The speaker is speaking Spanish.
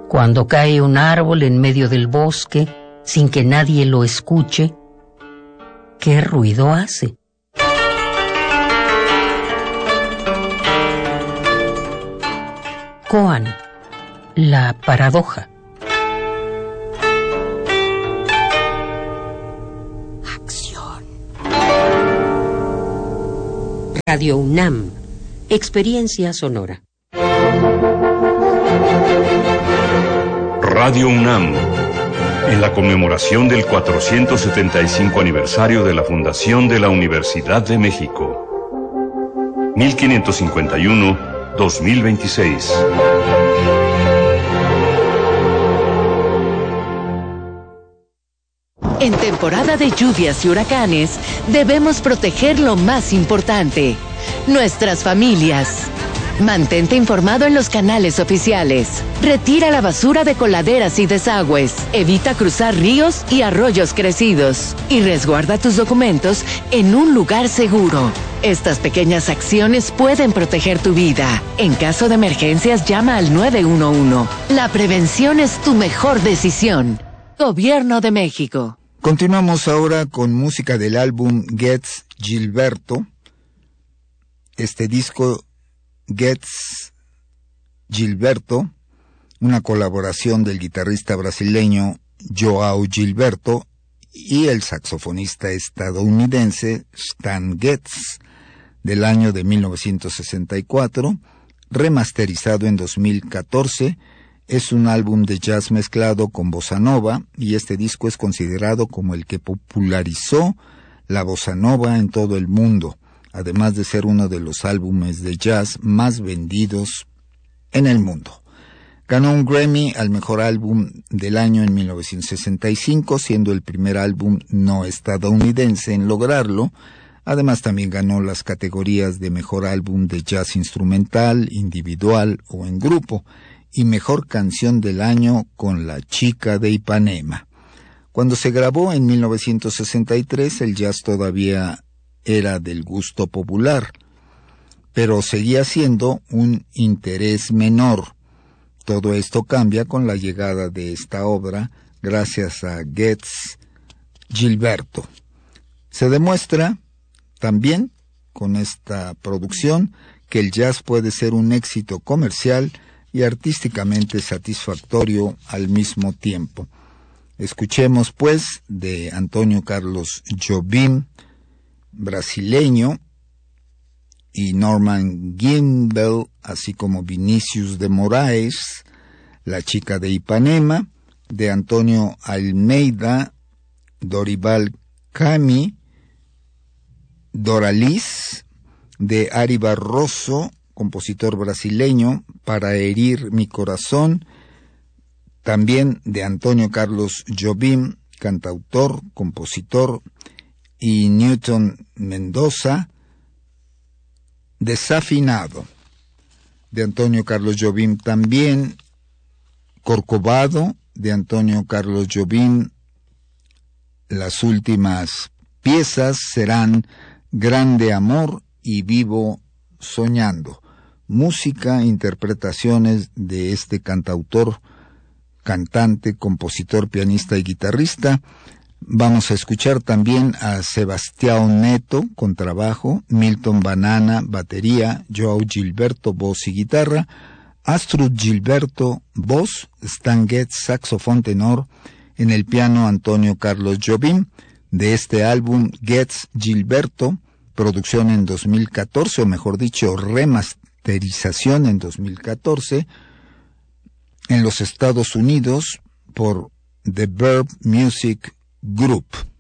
Cuando cae un árbol en medio del bosque, sin que nadie lo escuche, ¿qué ruido hace? Koan, la paradoja. Acción. Radio UNAM, experiencia sonora. Radio UNAM, en la conmemoración del 475 aniversario de la fundación de la Universidad de México. 1551-2026. En temporada de lluvias y huracanes, debemos proteger lo más importante, nuestras familias. Mantente informado en los canales oficiales. Retira la basura de coladeras y desagües. Evita cruzar ríos y arroyos crecidos. Y resguarda tus documentos en un lugar seguro. Estas pequeñas acciones pueden proteger tu vida. En caso de emergencias, llama al 911. La prevención es tu mejor decisión. Gobierno de México. Continuamos ahora con música del álbum Gets Gilberto. Este disco Gets Gilberto, una colaboración del guitarrista brasileño João Gilberto y el saxofonista estadounidense Stan Getz, del año de 1964, remasterizado en 2014. Es un álbum de jazz mezclado con bossa nova y este disco es considerado como el que popularizó la bossa nova en todo el mundo, además de ser uno de los álbumes de jazz más vendidos en el mundo. Ganó un Grammy al mejor álbum del año en 1965, siendo el primer álbum no estadounidense en lograrlo. Además también ganó las categorías de mejor álbum de jazz instrumental, individual o en grupo, y mejor canción del año con La Chica de Ipanema. Cuando se grabó en 1963, el jazz todavía era del gusto popular, pero seguía siendo un interés menor. Todo esto cambia con la llegada de esta obra gracias a Gets Gilberto. Se demuestra también con esta producción que el jazz puede ser un éxito comercial y artísticamente satisfactorio al mismo tiempo. Escuchemos pues de Antonio Carlos Jobim, brasileño, y Norman Gimbel, así como Vinicius de Moraes, La Chica de Ipanema, de Antonio Almeida, Dorival Caymmi, Doralice, de Ari Barroso, compositor brasileño, Para herir mi corazón, también de Antonio Carlos Jobim, cantautor, compositor, y Newton Mendoza, Desafinado, de Antonio Carlos Jobim también, Corcovado, de Antonio Carlos Jobim. Las últimas piezas serán Grande Amor y Vivo Soñando. Música, interpretaciones de este cantautor, cantante, compositor, pianista y guitarrista. Vamos a escuchar también a Sebastião Neto, contrabajo, Milton Banana, batería, João Gilberto, voz y guitarra, Astrud Gilberto, voz, Stan Getz, saxofón tenor, en el piano Antonio Carlos Jobim, de este álbum Gets Gilberto, producción en 2014, o mejor dicho, remasterización en 2014, en los Estados Unidos por The Verve Music Group.